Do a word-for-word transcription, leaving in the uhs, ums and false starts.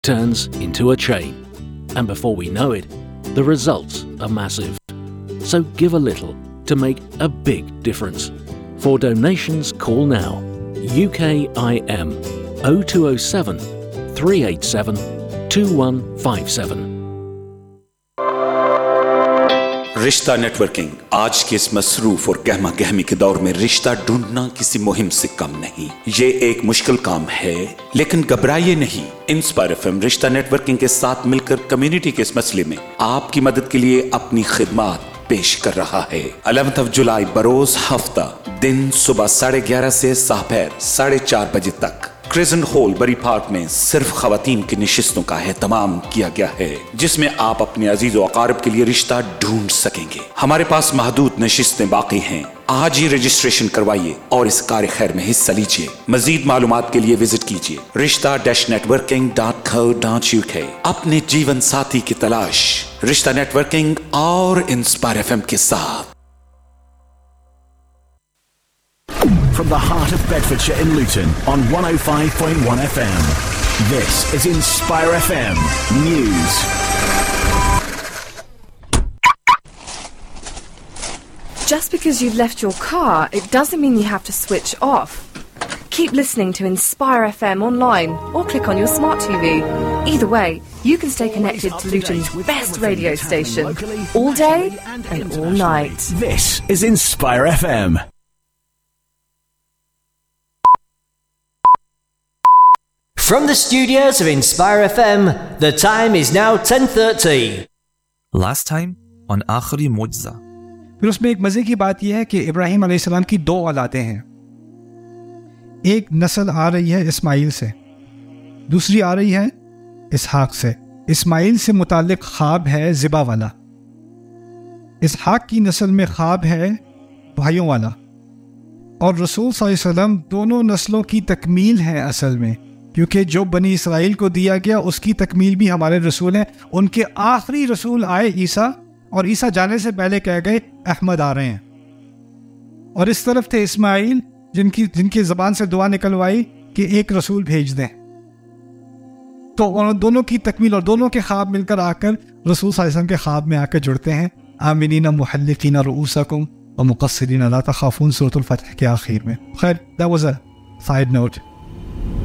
turns into a chain. And before we know it, the results are massive. So give a little to make a big difference. For donations, call now. U K I M oh two oh seven, three eight seven, two one five seven. रिश्ता networking आज के इस मसरूफ और गहमा गहमी के दौर में रिश्ता ढूंढना किसी मुहिम से कम नहीं। ये एक मुश्किल काम है, लेकिन घबराइए नहीं। इंस्पायर एफएम रिश्ता नेटवर्किंग के साथ मिलकर कम्युनिटी के इस मसले में आपकी मदद के लिए अपनी खिदमत पेश कर रहा है। ग्यारहवीं ऑफ जुलाई बरोज हफ्ता दिन सुबह साढ़े ग्यारह से दोपहर साढ़े चार बजे तक क्रिजेंट हॉल बरी पार्क में सिर्फ खवातीन की नशिस्तों का एहतमाम किया गया है, जिसमें आप अपने अजीज व अकारिब के लिए रिश्ता ढूंढ सकेंगे। हमारे पास महदूद नशिस्तें बाकी हैं। आज ही रजिस्ट्रेशन करवाइए और इस कार्य खैर में हिस्सा लीजिए। मजीद मालूमात के लिए विजिट कीजिए रिश्ता dash networking dot co dot UK. अपने जीवन साथी की तलाश रिश्ता नेटवर्किंग और इंस्पायर एफएम के साथ। From the heart of Bedfordshire in Luton on one oh five point one F M. This is Inspire F M News. Just because you've left your car, it doesn't mean you have to switch off. Keep listening to Inspire F M online or click on your smart T V. Either way, you can stay connected to Luton's best radio station all day and all night. This is Inspire F M. From the studios of Inspire F M, the time is now ten thirty. Last time on आखिरी मुअज्जा। फिर उसमें एक मज़े की बात यह है कि इब्राहिम अलैहिस्सलाम की दो औलादें हैं। एक नस्ल आ रही है इस्माइल से, दूसरी आ रही है इसहाक से। इस्माइल से मुताल्लिक ख्वाब है ज़िबा वाला, इसहाक की नस्ल में ख्वाब है भाइयों वाला, और रसूल सल्लल्लाहु अलैहि वसल्लम दोनों नस्लों की तकमील है असल में, क्योंकि जो बनी इसराइल को दिया गया उसकी तकमील भी हमारे रसूल हैं। उनके आखिरी रसूल आए ईसा, और ईसा जाने से पहले कह गए अहमद आ रहे हैं। और इस तरफ थे इस्माइल जिनकी जिनकी ज़बान से दुआ निकलवाई कि एक रसूल भेज दें। तो उन दोनों की तकमील और दोनों के ख्वाब मिलकर आकर रसूल सल्लल्लाहु अलैहि वसल्लम के ख्वाब में आकर जुड़ते हैं। आमिनीना मुहल्लिकीना रुऊसकुम व मुक़स्सिरीना ला तख़ाफ़ून सूरतुल फ़त्ह के आखिर में। खैर, that was a side note.